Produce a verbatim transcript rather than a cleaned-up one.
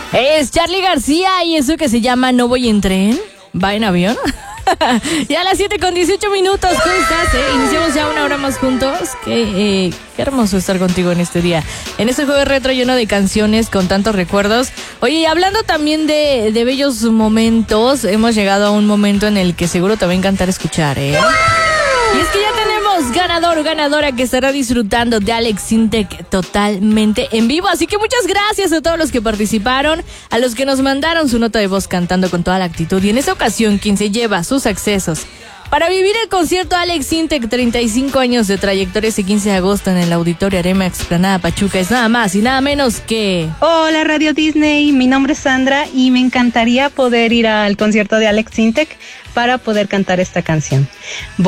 Es Charly García y eso que se llama No voy en tren, va en avión. Ya a las siete con dieciocho minutos, ¿cómo estás? Eh? Iniciamos ya una hora más juntos. Qué, eh, qué hermoso estar contigo en este día, en este jueves retro lleno de canciones con tantos recuerdos. Oye, y hablando también de, de bellos momentos, hemos llegado a un momento en el que seguro te va a encantar escuchar, ¿eh? Y es que ya tenemos ganador o ganadora que estará disfrutando de Alex Sintek totalmente en vivo. Así que muchas gracias a todos los que participaron, a los que nos mandaron su nota de voz cantando con toda la actitud. Y en esta ocasión, quien se lleva sus accesos para vivir el concierto Alex Sintek, treinta y cinco años de trayectoria, ese quince de agosto en el Auditorio Arena Explanada Pachuca, es nada más y nada menos que... Hola Radio Disney, mi nombre es Sandra y me encantaría poder ir al concierto de Alex Sintek para poder cantar esta canción.